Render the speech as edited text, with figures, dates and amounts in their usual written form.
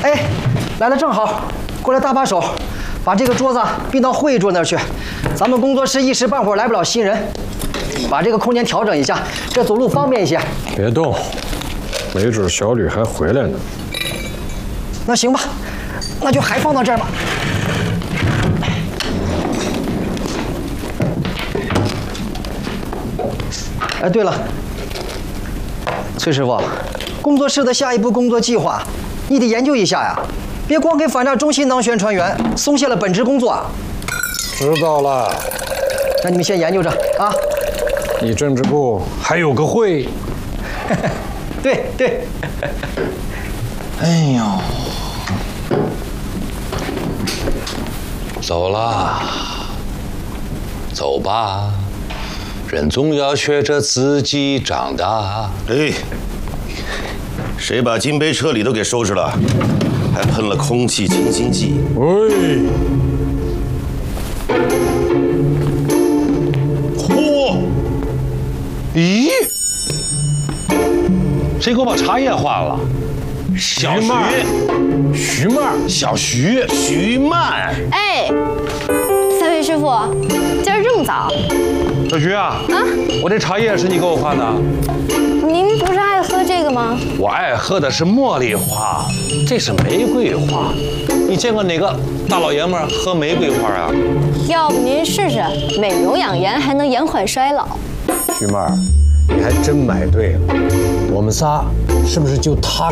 哎，来的正好，过来搭把手，把这个桌子并到会议桌那儿去。咱们工作室一时半会儿来不了新人，把这个空间调整一下，这走路方便一些。 别动，没准小吕还回来呢。 那行吧，那就还放到这儿吧。哎，对了，崔师傅，工作室的下一步工作计划，你得研究一下呀，别光给反诈中心当宣传员，松懈了本职工作啊。 知道了， 那你们先研究着啊。 你政治部还有个会。 对对。 哎呦，走了，走吧。人总要学着自己长大。 哎，谁把金杯车里都给收拾了？还喷了空气清新剂。 喂， 嚯！咦？谁给我把茶叶换了？小徐曼， 小徐曼。 哎，三位师傅，今儿这么早？ 小徐啊，我这茶叶是你给我换的？ 您不是爱喝这个吗？ 我爱喝的是茉莉花，这是玫瑰花。你见过哪个大老爷们儿喝玫瑰花啊？ 要不您试试，美容养颜，还能延缓衰老。 徐曼，你还真买对了。我们仨是不是就他